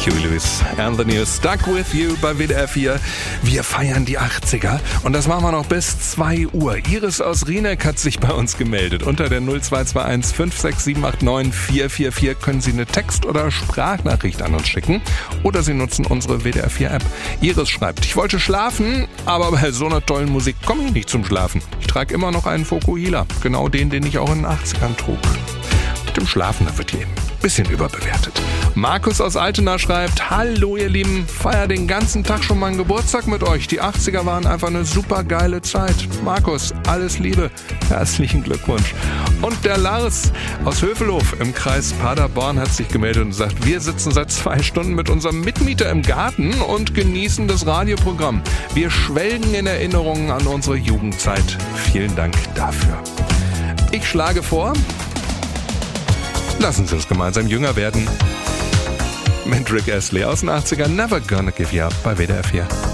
Huey Lewis and the News, Stuck With You bei WDR 4. Wir feiern die 80er und das machen wir noch bis 2 Uhr. Iris aus Rieneck hat sich bei uns gemeldet. Unter der 0221 56789 444 können Sie eine Text- oder Sprachnachricht an uns schicken oder Sie nutzen unsere WDR 4 App. Iris schreibt: Ich wollte schlafen, aber bei so einer tollen Musik komme ich nicht zum Schlafen. Ich trage immer noch einen Fokuhila, genau den ich auch in den 80ern trug. Mit dem Schlafen, da wird hier ein bisschen überbewertet. Markus aus Altena schreibt: Hallo ihr Lieben, feier den ganzen Tag schon meinen Geburtstag mit euch. Die 80er waren einfach eine super geile Zeit. Markus, alles Liebe, herzlichen Glückwunsch. Und der Lars aus Hövelhof im Kreis Paderborn hat sich gemeldet und sagt: Wir sitzen seit 2 Stunden mit unserem Mitmieter im Garten und genießen das Radioprogramm. Wir schwelgen in Erinnerungen an unsere Jugendzeit. Vielen Dank dafür. Ich schlage vor, lassen Sie uns gemeinsam jünger werden. Mit Rick Astley aus den 80ern, Never Gonna Give You Up bei WDR 4.